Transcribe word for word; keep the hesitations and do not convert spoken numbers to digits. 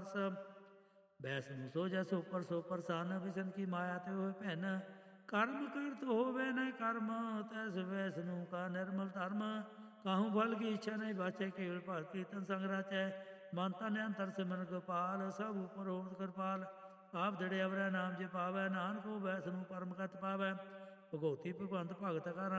ਪਾਸ। ਬੈਸ ਨੂੰ ਸੋ ਜੈ ਸੋ ਪਰ ਸੋ ਪ੍ਰਸੰਨ, ਵਿਸ਼ਨ ਕੀ ਮਾਇਆ ਤੇ ਹੋਏ ਭੈਨ। ਕਰਮ ਕਰਤ ਹੋਵੇ ਨ ਕਰਮ, ਤੈਸ ਵੈਸ ਨੂੰ ਕਾ ਨਿਰਮਲ ਧਰਮ। ਕਾਹੂ ਫਲ ਕੀ ਇੱਛਾ ਨਹੀਂ ਬਾਚੈ, ਕੇਵਲ ਭਗਤ ਕੀਰਤਨ ਸੰਗ ਰਾਚੈ। ਮਨ ਤਨ ਅੰਤਰ ਸਿਮਰਨ ਗੋਪਾਲ, ਸਭ ਉਪਰ ਹੋਤ ਕਿਰਪਾਲ। ਆਪ ਦੜੇ ਅਵਰੈ ਨਾਮ ਜੇ ਪਾਵੈ, ਨਾਨਕ ਹੋਵੈ ਬੈਸ ਨੂੰ ਪਰਮ ਗਤ ਪਾਵੈ। ਭਗਉਤੀ ਭਗਵੰਤ ਭਗਤ ਕਾ